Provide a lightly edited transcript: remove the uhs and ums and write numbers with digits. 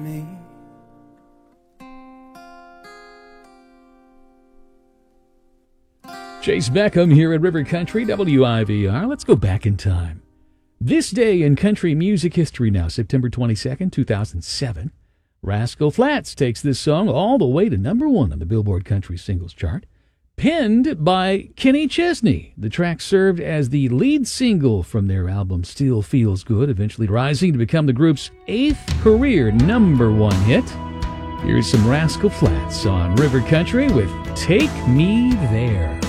me. Chase Beckham here at River Country, WIVR. Let's go back in time. This day in country music history now, September 22nd, 2007. Rascal Flatts takes this song all the way to number 1 on the Billboard Country Singles Chart. Penned by Kenny Chesney, the track served as the lead single from their album Still Feels Good, eventually rising to become the group's 8th career number 1 hit. Here's some Rascal Flatts on River Country with Take Me There.